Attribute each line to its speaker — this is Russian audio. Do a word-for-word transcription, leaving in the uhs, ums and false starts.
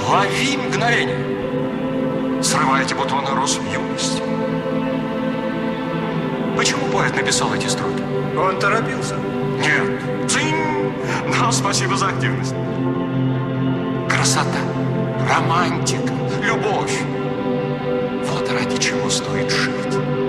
Speaker 1: Лови мгновение. Срывая эти бутоны роз в юности. Почему поэт написал эти строки?
Speaker 2: Он торопился.
Speaker 1: Нет. Цинь. Но спасибо за активность. Красота, романтика, любовь. Вот ради чего стоит жить.